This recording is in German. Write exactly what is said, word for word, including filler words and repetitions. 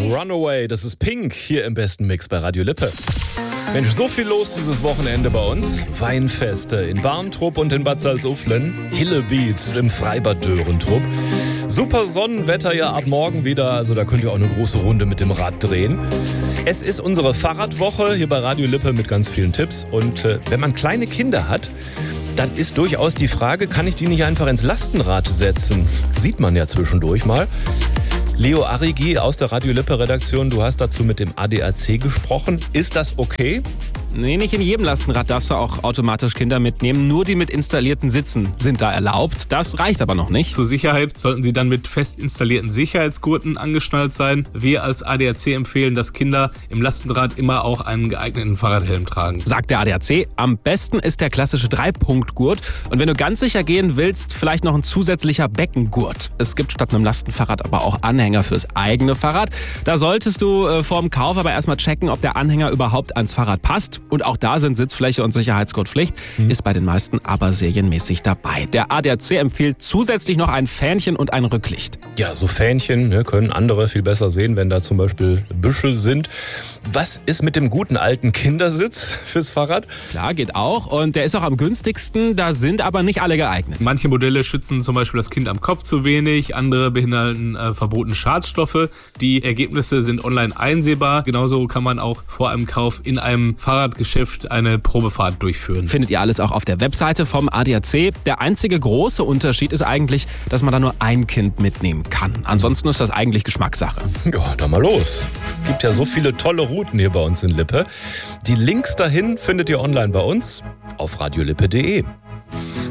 Runaway, das ist Pink hier im besten Mix bei Radio Lippe. Mensch, so viel los dieses Wochenende bei uns. Weinfeste in Barntrup und in Bad Salzuflen. Hillebeats im Freibad Dörentrup. Super Sonnenwetter ja ab morgen wieder, also da könnt ihr auch eine große Runde mit dem Rad drehen. Es ist unsere Fahrradwoche hier bei Radio Lippe mit ganz vielen Tipps. Und äh, wenn man kleine Kinder hat, dann ist durchaus die Frage, kann ich die nicht einfach ins Lastenrad setzen? Sieht man ja zwischendurch mal. Leo Arrigi aus der Radio Lippe Redaktion, du hast dazu mit dem A D A C gesprochen. Ist das okay? Nee, nicht in jedem Lastenrad darfst du auch automatisch Kinder mitnehmen. Nur die mit installierten Sitzen sind da erlaubt. Das reicht aber noch nicht. Zur Sicherheit sollten sie dann mit fest installierten Sicherheitsgurten angeschnallt sein. Wir als A D A C empfehlen, dass Kinder im Lastenrad immer auch einen geeigneten Fahrradhelm tragen. Sagt der A D A C, am besten ist der klassische Dreipunktgurt. Und wenn du ganz sicher gehen willst, vielleicht noch ein zusätzlicher Beckengurt. Es gibt statt einem Lastenfahrrad aber auch Anhänger fürs eigene Fahrrad. Da solltest du äh, vor dem Kauf aber erstmal checken, ob der Anhänger überhaupt ans Fahrrad passt. Und auch da sind Sitzfläche und Sicherheitsgurt Pflicht, mhm. ist bei den meisten aber serienmäßig dabei. Der A D A C empfiehlt zusätzlich noch ein Fähnchen und ein Rücklicht. Ja, so Fähnchen ne, können andere viel besser sehen, wenn da zum Beispiel Büsche sind. Was ist mit dem guten alten Kindersitz fürs Fahrrad? Klar, geht auch. Und der ist auch am günstigsten, da sind aber nicht alle geeignet. Manche Modelle schützen zum Beispiel das Kind am Kopf zu wenig, andere beinhalten äh, verbotene Schadstoffe. Die Ergebnisse sind online einsehbar. Genauso kann man auch vor einem Kauf in einem Fahrradgeschäft eine Probefahrt durchführen. Findet ihr alles auch auf der Webseite vom A D A C. Der einzige große Unterschied ist eigentlich, dass man da nur ein Kind mitnehmen kann. Ansonsten ist das eigentlich Geschmackssache. Ja, dann mal los. Gibt ja so viele tolle Routen hier bei uns in Lippe. Die Links dahin findet ihr online bei uns auf radiolippe punkt de.